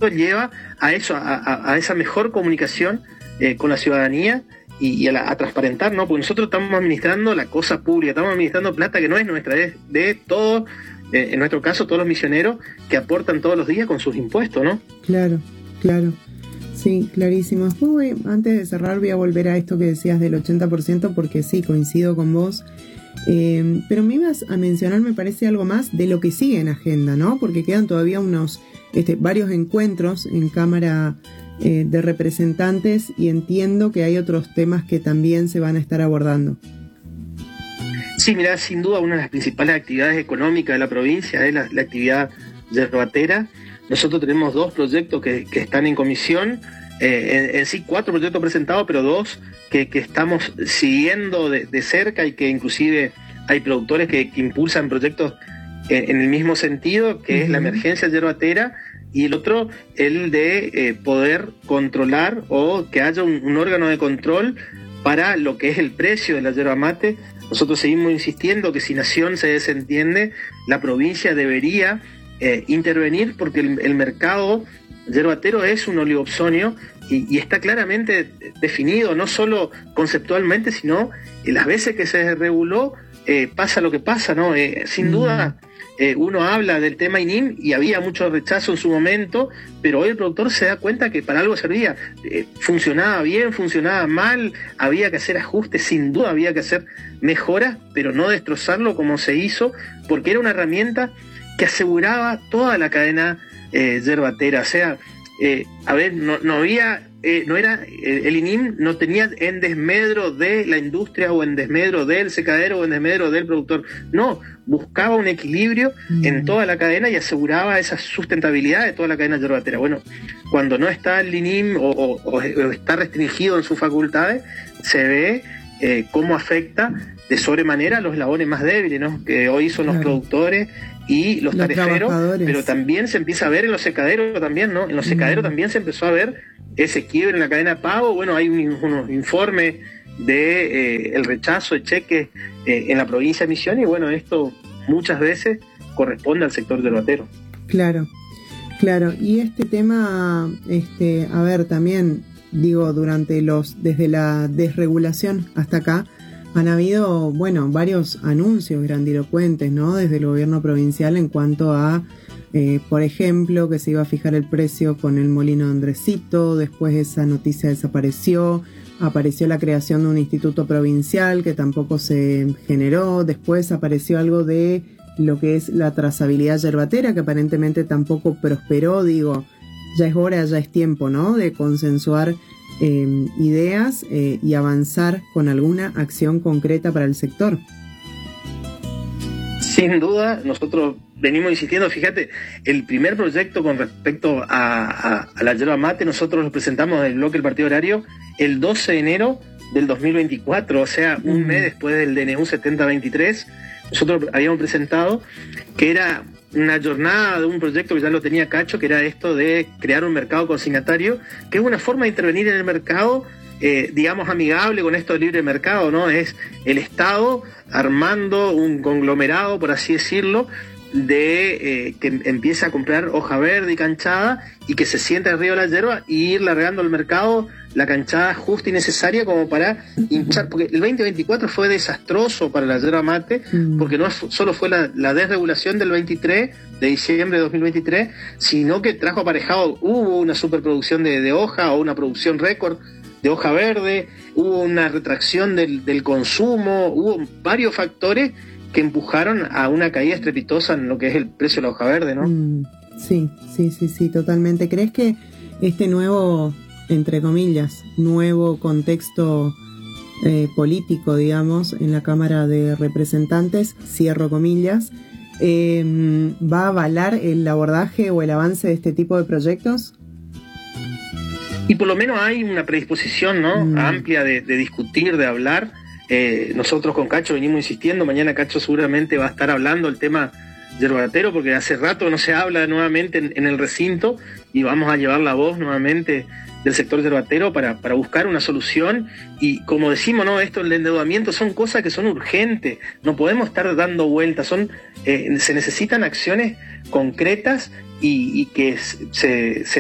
lleva a eso, a esa mejor comunicación con la ciudadanía y a transparentar, ¿no? Porque nosotros estamos administrando la cosa pública, estamos administrando plata que no es nuestra, es de todos, en nuestro caso, todos los misioneros que aportan todos los días con sus impuestos, ¿no? Claro, claro. Sí, clarísimo. Después antes de cerrar voy a volver a esto que decías del 80% porque sí, coincido con vos. Pero me ibas a mencionar, me parece, algo más de lo que sigue en agenda, ¿no? Porque quedan todavía varios encuentros en Cámara de Representantes y entiendo que hay otros temas que también se van a estar abordando. Sí, mirá, sin duda una de las principales actividades económicas de la provincia es la actividad yerbatera. Nosotros tenemos 2 proyectos que están en comisión, en sí 4 proyectos presentados, pero 2 que estamos siguiendo de cerca y que inclusive hay productores que impulsan proyectos en el mismo sentido, que es la emergencia yerbatera, y el otro, el de poder controlar o que haya un órgano de control para lo que es el precio de la yerba mate. Nosotros seguimos insistiendo que si Nación se desentiende, la provincia debería intervenir porque el mercado yerbatero es un oligopsonio y está claramente definido, no solo conceptualmente, sino las veces que se reguló pasa lo que pasa, ¿no? Sin duda uno habla del tema INIM y había mucho rechazo en su momento, pero hoy el productor se da cuenta que para algo servía. Funcionaba bien, funcionaba mal, había que hacer ajustes, sin duda había que hacer mejoras, pero no destrozarlo como se hizo, porque era una herramienta que aseguraba toda la cadena yerbatera. O sea, no había, no era, el INIM no tenía en desmedro de la industria o en desmedro del secadero o en desmedro del productor. No, buscaba un equilibrio en toda la cadena y aseguraba esa sustentabilidad de toda la cadena yerbatera. Bueno, cuando no está el INIM o está restringido en sus facultades, se ve cómo afecta de sobremanera a los eslabones más débiles, ¿no? Que hoy son los productores y los tariferos, pero también se empieza a ver en los secaderos también, ¿no? En los secaderos también se empezó a ver ese quiebre en la cadena de pago. Bueno, hay unos informes de el rechazo de cheques en la provincia de Misiones, y bueno, esto muchas veces corresponde al sector yerbatero. Claro, claro. Y este tema, a ver, también digo, desde la desregulación hasta acá, han habido, bueno, varios anuncios grandilocuentes, ¿no? Desde el gobierno provincial en cuanto a, por ejemplo, que se iba a fijar el precio con el molino de Andresito. Después esa noticia desapareció. Apareció la creación de un instituto provincial que tampoco se generó. Después apareció algo de lo que es la trazabilidad yerbatera, que aparentemente tampoco prosperó. Digo, ya es hora, ya es tiempo, ¿no? De consensuar ideas y avanzar con alguna acción concreta para el sector. Sin duda, nosotros venimos insistiendo. Fíjate, el primer proyecto con respecto a la yerba mate, nosotros lo presentamos en el bloque del Partido Agrario el 12 de enero del 2024, o sea, un mes después del DNU 7023. Nosotros habíamos presentado que era una jornada de un proyecto que ya lo tenía Cacho, que era esto de crear un mercado consignatario, que es una forma de intervenir en el mercado, digamos, amigable con esto del libre mercado, ¿no? Es el Estado armando un conglomerado, por así decirlo, de que empieza a comprar hoja verde y canchada y que se sienta arriba de la yerba y ir largando al mercado la canchada justa y necesaria como para hinchar, porque el 2024 fue desastroso para la yerba mate, porque no solo fue la desregulación del 23 de diciembre de 2023, sino que trajo aparejado, hubo una superproducción de hoja o una producción récord de hoja verde, hubo una retracción del consumo, hubo varios factores que empujaron a una caída estrepitosa en lo que es el precio de la hoja verde, ¿no? Sí, totalmente. ¿Crees que este nuevo, entre comillas, nuevo contexto político, digamos, en la Cámara de Representantes, cierro comillas, va a avalar el abordaje o el avance de este tipo de proyectos? Y por lo menos hay una predisposición, ¿no? Amplia de discutir, de hablar. Nosotros con Cacho venimos insistiendo. Mañana Cacho seguramente va a estar hablando el tema yerbatero, porque hace rato no se habla nuevamente en el recinto, y vamos a llevar la voz nuevamente del sector yerbatero para buscar una solución. Y como decimos, ¿no? Esto, el endeudamiento, son cosas que son urgentes, no podemos estar dando vueltas, se necesitan acciones concretas y que se